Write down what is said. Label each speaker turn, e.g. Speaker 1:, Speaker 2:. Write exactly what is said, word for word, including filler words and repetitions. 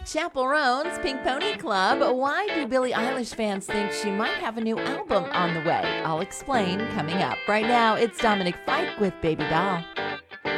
Speaker 1: Chaperones, Pink Pony Club. Why do Billie Eilish fans think she might have a new album on the way? I'll explain coming up. Right now, it's Dominic Fike with Baby Doll.